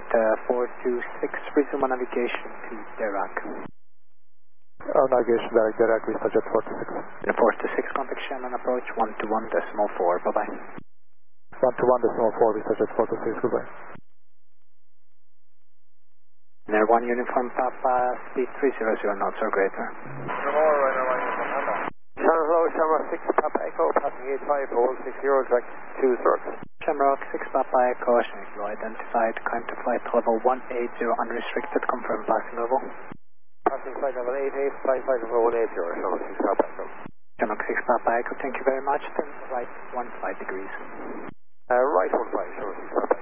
426, resume on navigation to Dirac. Navigation direct Dirac, VistaJet 426. 426, contact Shannon approach 121.4, bye-bye. 121.4, VistaJet 426, goodbye. Air 1 Uniform Papa, speed 300 knots or greater. Shannon Hello, Shamrock 6 Papa Echo, passing 85 for 160, track 2 thrusts. Shamrock 6 Papa Echo, Shannon identified, climb to flight level 180, unrestricted, confirm passing level. Passing flight level 88, flight level 180, Shamrock 6 Papa Echo. Shamrock 6 Papa Echo, thank you very much, turn right 15 degrees. Right 15, Shamrock 6 Papa Echo.